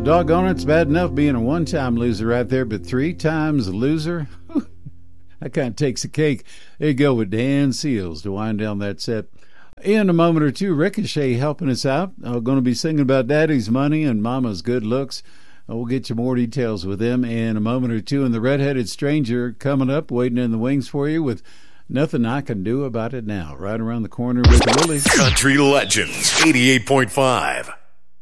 doggone it, it's bad enough being a one-time loser right there, but 3 times a loser? That kind of takes the cake. There you go with Dan Seals to wind down that set. In a moment or two, Ricochet helping us out. Going to be singing about Daddy's money and Mama's good looks. We'll get you more details with them in a moment or two. And the Redheaded Stranger coming up, waiting in the wings for you with Nothing I Can Do About It Now. Right around the corner with Willie. Country Legends, 88.5.